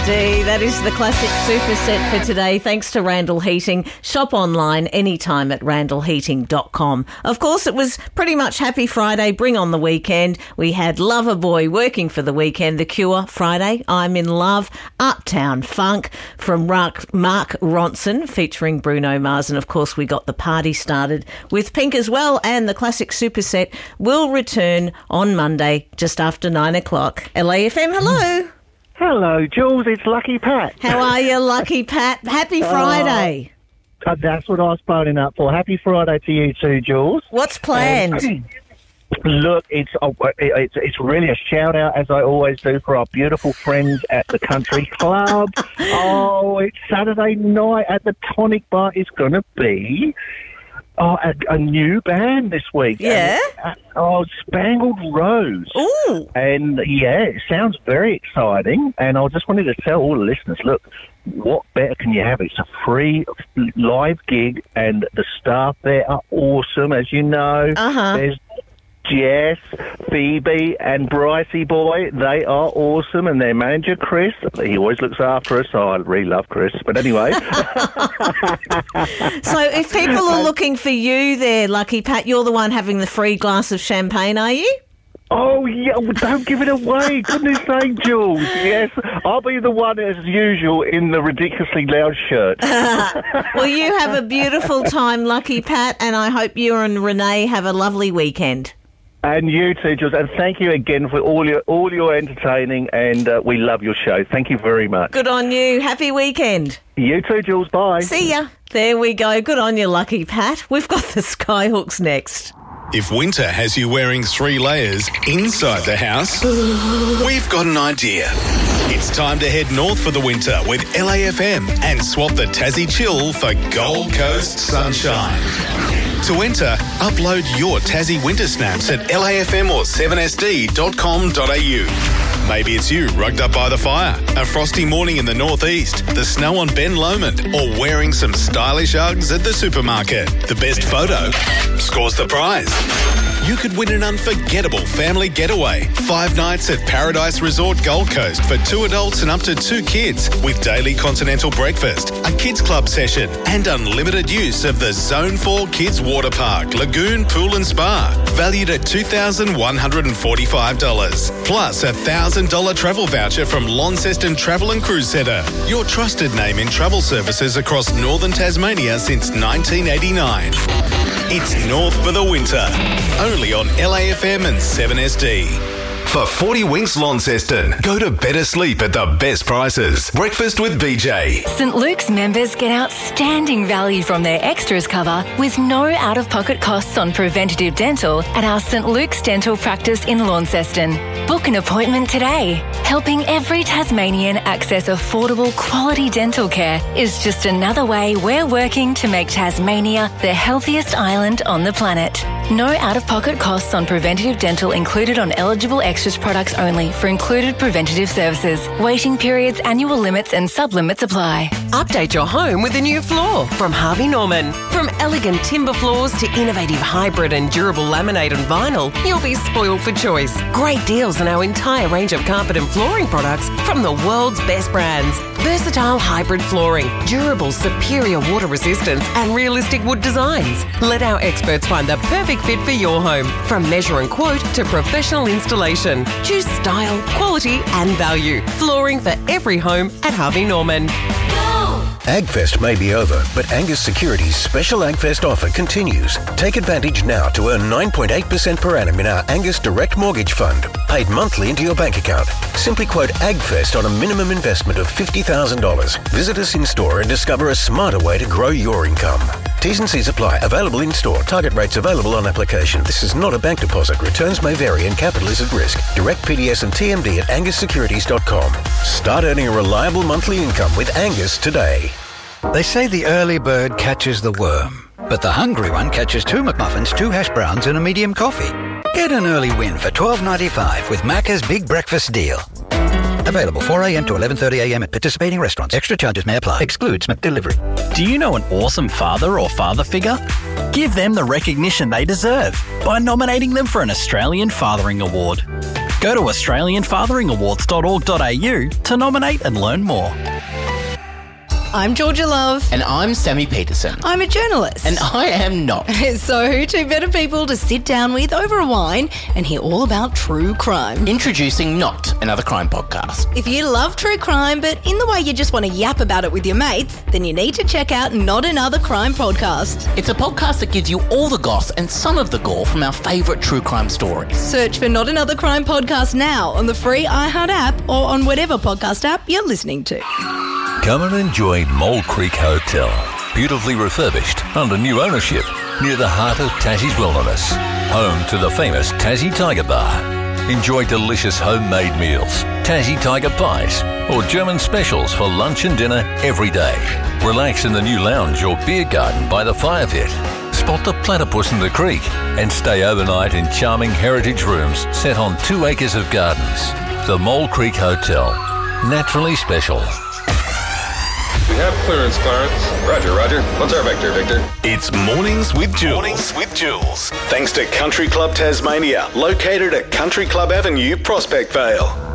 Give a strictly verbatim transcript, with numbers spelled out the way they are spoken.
D, that is the classic super set for today, thanks to Randall Heating. Shop online anytime at randall heating dot com. Of course, it was pretty much Happy Friday, bring on the weekend. We had Loverboy working for the weekend, The Cure Friday, I'm in Love, Uptown Funk from Mark, Mark Ronson featuring Bruno Mars, and of course we got the party started with Pink as well, and the classic super set will return on Monday just after nine o'clock. L A F M, hello. Hello, Jules. It's Lucky Pat. How are you, Lucky Pat? Happy Friday. Uh, that's what I was phoning up for. Happy Friday to you too, Jules. What's planned? Um, look, it's, uh, it's it's really a shout-out, as I always do, for our beautiful friends at the Country Club. Oh, it's Saturday night at the Tonic Bar. It's going to be... Oh, a, a new band this week. Yeah? And, uh, oh, Spangled Rose. Ooh. And, yeah, it sounds very exciting. And I just wanted to tell all the listeners, look, what better can you have? It's a free live gig, and the staff there are awesome, as you know. Uh-huh. There's Jess, Phoebe, and Brycey Boy. They are awesome. And their manager, Chris, he always looks after us. Oh, I really love Chris. But anyway. So if people are looking for you there, Lucky Pat, you're the one having the free glass of champagne, are you? Oh, yeah, well, don't give it away. Goodness sake, Jules. Yes, I'll be the one, as usual, in the ridiculously loud shirt. Well, you have a beautiful time, Lucky Pat, and I hope you and Renee have a lovely weekend. And you too, Jules. And thank you again for all your all your entertaining, and uh, we love your show. Thank you very much. Good on you. Happy weekend. You too, Jules. Bye. See ya. There we go. Good on you, Lucky Pat. We've got the Skyhooks next. If winter has you wearing three layers inside the house, we've got an idea. It's time to head north for the winter with L A F M and swap the Tassie chill for Gold Coast sunshine. To enter, upload your Tassie winter snaps at L A F M or seven S D dot com dot a u. Maybe it's you rugged up by the fire, a frosty morning in the northeast, the snow on Ben Lomond, or wearing some stylish Uggs at the supermarket. The best photo scores the prize. You could win an unforgettable family getaway. Five nights at Paradise Resort Gold Coast for two adults and up to two kids with daily continental breakfast, a kids club session and unlimited use of the Zone four Kids Water Park, Lagoon, Pool and Spa, valued at two thousand one hundred forty-five dollars. Plus a one thousand dollars travel voucher from Launceston Travel and Cruise Centre, your trusted name in travel services across northern Tasmania since nineteen eighty-nine. It's North for the winter, only on L A F M and seven S D. For forty winks Launceston, go to better sleep at the best prices. Breakfast with B J. St Luke's members get outstanding value from their extras cover with no out-of-pocket costs on preventative dental at our St Luke's Dental Practice in Launceston. Book an appointment today. Helping every Tasmanian access affordable quality dental care is just another way we're working to make Tasmania the healthiest island on the planet. No out-of-pocket costs on preventative dental included on eligible extras products only for included preventative services. Waiting periods, annual limits and sub-limits apply. Update your home with a new floor from Harvey Norman. From elegant timber floors to innovative hybrid and durable laminate and vinyl, you'll be spoiled for choice. Great deals on our entire range of carpet and flooring products from the world's best brands. Versatile hybrid flooring, durable superior water resistance and realistic wood designs. Let our experts find the perfect fit for your home. From measure and quote to professional installation. Choose style, quality and value. Flooring for every home at Harvey Norman. AgFest may be over, but Angus Securities' special AgFest offer continues. Take advantage now to earn nine point eight percent per annum in our Angus Direct Mortgage Fund, paid monthly into your bank account. Simply quote AgFest on a minimum investment of fifty thousand dollars. Visit us in store and discover a smarter way to grow your income. T's and C's apply. Available in store. Target rates available on application. This is not a bank deposit. Returns may vary and capital is at risk. Direct P D S and T M D at angus securities dot com. Start earning a reliable monthly income with Angus today. They say the early bird catches the worm, but the hungry one catches two McMuffins, two hash browns and a medium coffee. Get an early win for twelve ninety-five with Macca's Big Breakfast Deal. Available four a.m. to eleven thirty a.m. at participating restaurants. Extra charges may apply. Excludes McDelivery. Do you know an awesome father or father figure? Give them the recognition they deserve by nominating them for an Australian Fathering Award. Go to australian fathering awards dot org dot a u to nominate and learn more. I'm Georgia Love. And I'm Sammy Peterson. I'm a journalist. And I am not. So who two better people to sit down with over a wine and hear all about true crime? Introducing Not Another Crime Podcast. If you love true crime, but in the way you just want to yap about it with your mates, then you need to check out Not Another Crime Podcast. It's a podcast that gives you all the goss and some of the gore from our favourite true crime stories. Search for Not Another Crime Podcast now on the free iHeart app or on whatever podcast app you're listening to. Come and enjoy Mole Creek Hotel. Beautifully refurbished, under new ownership, near the heart of Tassie's wilderness. Home to the famous Tassie Tiger Bar. Enjoy delicious homemade meals, Tassie Tiger Pies, or German specials for lunch and dinner every day. Relax in the new lounge or beer garden by the fire pit. Spot the platypus in the creek and stay overnight in charming heritage rooms set on two acres of gardens. The Mole Creek Hotel. Naturally special. We have clearance, Clarence. Roger, Roger. What's our vector, Victor? It's Mornings with Jules. Mornings with Jules. Thanks to Country Club Tasmania, located at Country Club Avenue, Prospect Vale.